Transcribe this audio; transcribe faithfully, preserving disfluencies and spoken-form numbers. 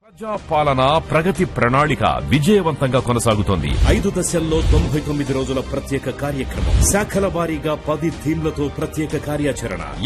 ప్రజా పాలన ప్రగతి ప్రణాళిక విజయవంతంగా కొనసాగుతోంది. ఐదు దశల్లో తొంభై తొమ్మిది రోజుల ప్రత్యేక కార్యక్రమం, శాఖల వారీగా పది థీమ్లతో ప్రత్యేక కార్యాచరణ,